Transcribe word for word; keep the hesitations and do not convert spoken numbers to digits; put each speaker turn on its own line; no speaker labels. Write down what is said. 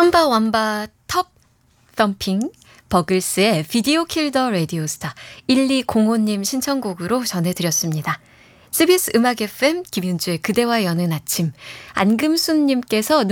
삼바 완바 텁 덤핑 버글스의 비디오 킬 더 라디오 스타 일이공오님 신청곡으로 전해드렸습니다. 씨비에스 음악 에프엠 김윤주의 그대와 여는 아침 안금순님께서